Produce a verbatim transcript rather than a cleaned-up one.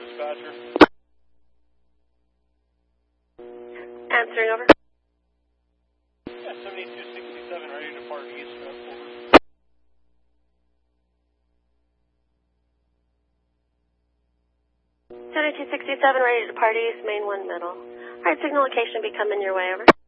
dispatcher. Answering over. Yeah, seventy-two sixty-seven, ready to depart east. Over. seventy-two sixty-seven, ready to depart east, main one middle. Alright, signal location be coming your way, over.